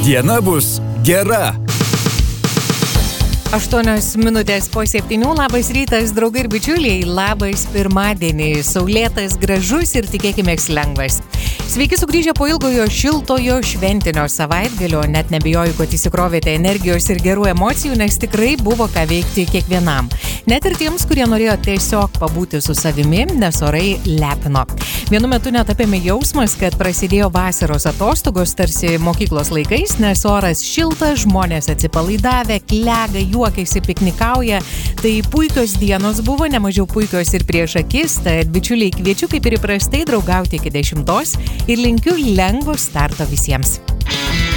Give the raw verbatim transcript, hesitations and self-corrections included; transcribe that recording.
Diena bus gera. Aštuonios minutės po septynių. Labas rytas, draugai ir bičiuliai. Labas pirmadienį. Saulėtas, gražus ir tikėkime lengvas. Sveiki sugrįžę po ilgojo šiltojo šventinio savaitgalio. Net nebijoju, kad įsikrovėte energijos ir gerų emocijų, nes tikrai buvo ką veikti kiekvienam. Net ir tiems, kurie norėjo tiesiog pabūti su savimi, nes orai lepino. Vienu metu net apėmė jausmas, kad prasidėjo vasaros atostogos tarsi mokyklos laikais, nes oras šiltas, žmonės atsipalaidavę, klega, juokiasi, piknikauja. Tai puikios dienos buvo, nemažiau puikios ir prieš akis. Tad bičiuliai, kviečiu kaip ir įprastai draugauti iki dešimtos ir linkiu lengvo starto visiems.